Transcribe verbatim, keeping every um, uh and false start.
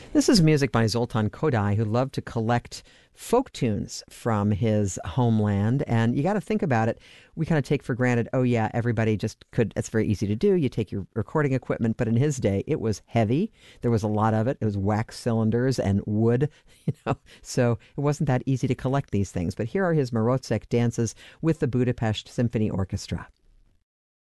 This is music by Zoltan Kodály, who loved to collect folk tunes from his homeland. And you got to think about it. We kind of take for granted, oh, yeah, everybody just could. It's very easy to do. You take your recording equipment. But in his day, it was heavy. There was a lot of it. It was wax cylinders and wood, you know. So it wasn't that easy to collect these things. But here are his Marocek dances with the Budapest Symphony Orchestra.